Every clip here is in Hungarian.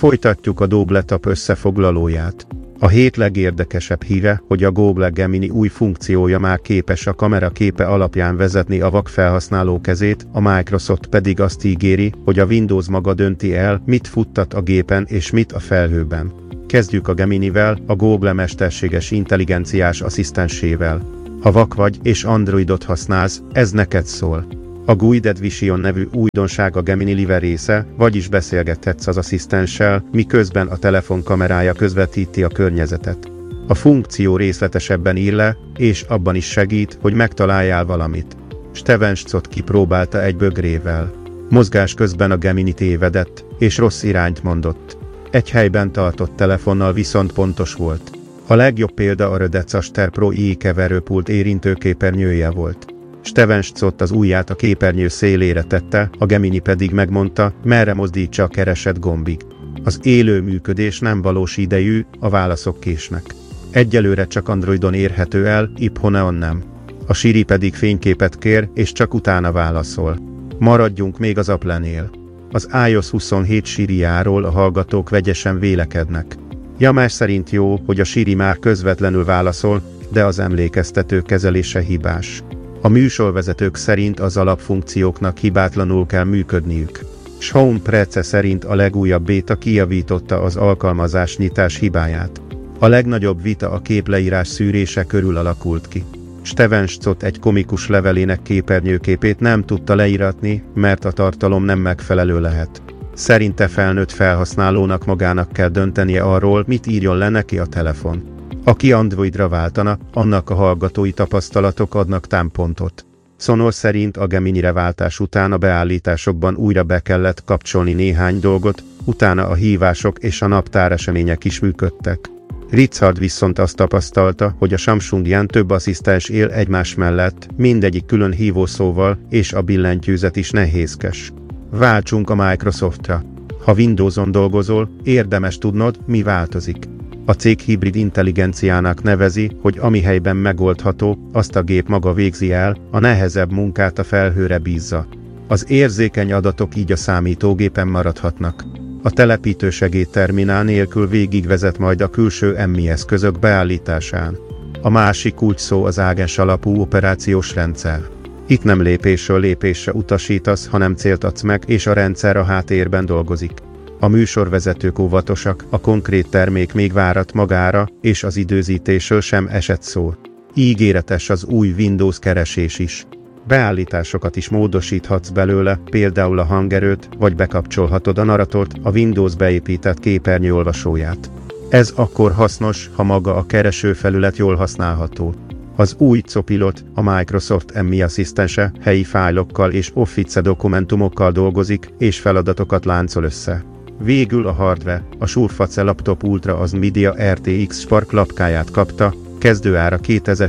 Folytatjuk a Dobletap összefoglalóját. A hét legérdekesebb híre, hogy a Google Gemini új funkciója már képes a kamera képe alapján vezetni a vak felhasználó kezét, a Microsoft pedig azt ígéri, hogy a Windows maga dönti el, mit futtat a gépen és mit a felhőben. Kezdjük a Geminivel, a Google mesterséges intelligenciás asszisztensével. Ha vak vagy és Androidot használsz, ez neked szól. A Guided Vision nevű újdonság a Gemini Live része, vagyis beszélgethetsz az asszisztenssel, miközben a telefon kamerája közvetíti a környezetet. A funkció részletesebben ír le, és abban is segít, hogy megtaláljál valamit. Steven Scott kipróbálta egy bögrével. Mozgás közben a Gemini tévedett, és rossz irányt mondott. Egy helyben tartott telefonnal viszont pontos volt. A legjobb példa a Rodecaster Pro i keverőpult érintőképernyője volt. Steven Scott az ujját a képernyő szélére tette, a Gemini pedig megmondta, merre mozdítsa a keresett gombig. Az élő működés nem valós idejű, a válaszok késnek. Egyelőre csak Androidon érhető el, iPhone-on nem. A Siri pedig fényképet kér, és csak utána válaszol. Maradjunk még az Apple-nél. Az iOS 27 Siriáról a hallgatók vegyesen vélekednek. Jamás szerint jó, hogy a Siri már közvetlenül válaszol, de az emlékeztető kezelése hibás. A műsorvezetők szerint az alapfunkcióknak hibátlanul kell működniük. Sean Prece szerint a legújabb béta kijavította az alkalmazás nyitás hibáját. A legnagyobb vita a képleírás szűrése körül alakult ki. Steven Scott egy komikus levelének képernyőképét nem tudta leíratni, mert a tartalom nem megfelelő lehet. Szerinte felnőtt felhasználónak magának kell döntenie arról, mit írjon le neki a telefon. Aki Androidra váltana, annak a hallgatói tapasztalatok adnak támpontot. Sonor szerint a Geminire váltás után a beállításokban újra be kellett kapcsolni néhány dolgot, utána a hívások és a naptáresemények is működtek. Richard viszont azt tapasztalta, hogy a Samsungján több asszisztens él egymás mellett, mindegyik külön hívószóval, és a billentyűzet is nehézkes. Váltsunk a Microsoftra. Ha Windowson dolgozol, érdemes tudnod, mi változik. A cég hibrid intelligenciának nevezi, hogy ami helyben megoldható, azt a gép maga végzi el, a nehezebb munkát a felhőre bízza. Az érzékeny adatok így a számítógépen maradhatnak. A telepítő segédterminál nélkül végigvezet majd a külső MI eszközök beállításán. A másik kulcsszó az ágens alapú operációs rendszer. Itt nem lépésről lépésre utasítasz, hanem célt adsz meg, és a rendszer a háttérben dolgozik. A műsorvezetők óvatosak, a konkrét termék még várat magára, és az időzítésről sem esett szó. Ígéretes az új Windows keresés is. Beállításokat is módosíthatsz belőle, például a hangerőt, vagy bekapcsolhatod a narratort, a Windows beépített képernyőolvasóját. Ez akkor hasznos, ha maga a keresőfelület jól használható. Az új Copilot, a Microsoft MI asszisztense helyi fájlokkal és Office dokumentumokkal dolgozik, és feladatokat láncol össze. Végül a hardware, a Surface Laptop Ultra az Nvidia RTX Spark lapkáját kapta, kezdőára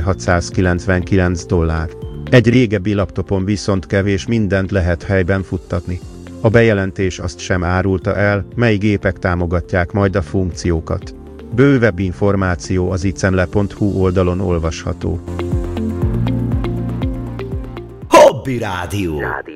$2699. Egy régebbi laptopon viszont kevés mindent lehet helyben futtatni. A bejelentés azt sem árulta el, mely gépek támogatják majd a funkciókat. Bővebb információ az icenle.hu oldalon olvasható. Hobby Rádió.